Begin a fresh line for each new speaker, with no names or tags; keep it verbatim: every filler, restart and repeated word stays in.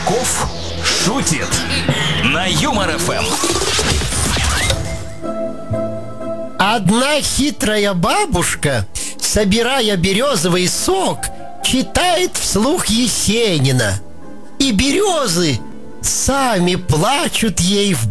Казаков шутит на Юмор эф эм.
Одна хитрая бабушка, собирая березовый сок, читает вслух Есенина. И березы сами плачут ей в